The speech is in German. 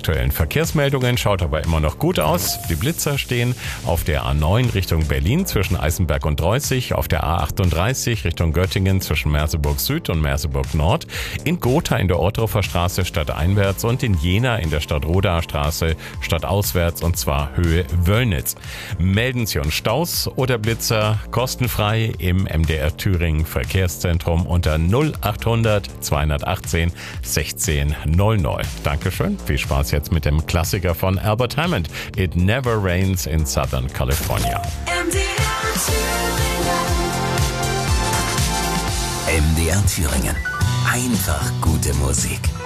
aktuellen Verkehrsmeldungen. Schaut aber immer noch gut aus. Die Blitzer stehen auf der A9 Richtung Berlin zwischen Eisenberg und Dreußig, auf der A38 Richtung Göttingen zwischen Merseburg Süd und Merseburg Nord, in Gotha in der Ortruffer Straße stadteinwärts und in Jena in der Stadtrodaer Straße stadtauswärts, und zwar Höhe Wöllnitz. Melden Sie uns Staus oder Blitzer kostenfrei im MDR Thüringen Verkehrszentrum unter 0800 218 1600. Dankeschön. Viel Spaß jetzt mit dem Klassiker von Albert Hammond. It Never Rains in Southern California. MDR Thüringen. Einfach gute Musik.